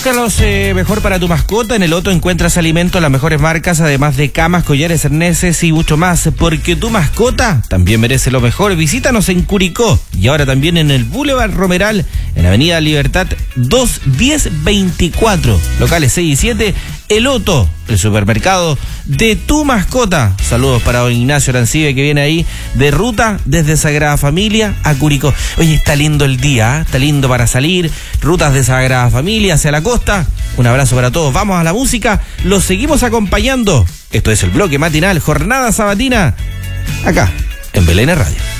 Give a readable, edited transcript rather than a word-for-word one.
Busca lo mejor para tu mascota. En el Otto encuentras alimentos, las mejores marcas, además de camas, collares, arneses y mucho más. Porque tu mascota también merece lo mejor. Visítanos en Curicó y ahora también en el Boulevard Romeral, en Avenida Libertad 21024. Locales 6 y 7. El Otto, el supermercado de tu mascota. Saludos para don Ignacio Arancibe, que viene ahí de ruta desde Sagrada Familia a Curicó. Oye, está lindo el día, ¿eh? Está lindo para salir. Rutas de Sagrada Familia hacia la costa. Un abrazo para todos. Vamos a la música. Los seguimos acompañando. Esto es el bloque matinal, jornada sabatina, acá en Belén Radio.